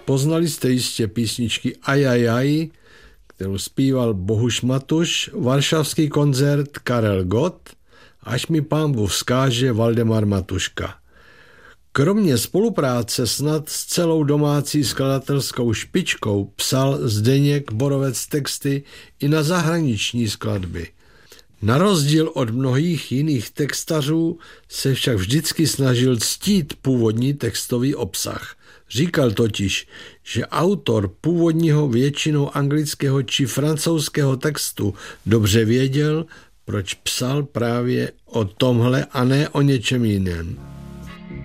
poznali jste jistě písničky Ajajaj, kterou zpíval Bohuš Matuš, Varšavský koncert Karel Gott, Až mi pán Bůh vzkáže Valdemar Matuška. Kromě spolupráce snad s celou domácí skladatelskou špičkou psal Zdeněk Borovec texty i na zahraniční skladby. Na rozdíl od mnohých jiných textařů se však vždycky snažil ctít původní textový obsah. Říkal totiž, že autor původního většinou anglického či francouzského textu dobře věděl, proč psal právě o tomhle a ne o něčem jiném.